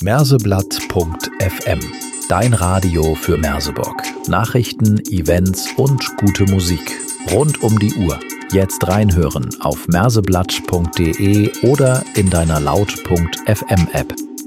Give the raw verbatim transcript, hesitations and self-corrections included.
merseblatt punkt f m. Dein Radio für Merseburg. Nachrichten, Events und gute Musik. Rund um die Uhr. Jetzt reinhören auf merseblatt punkt de oder in deiner laut punkt f m App.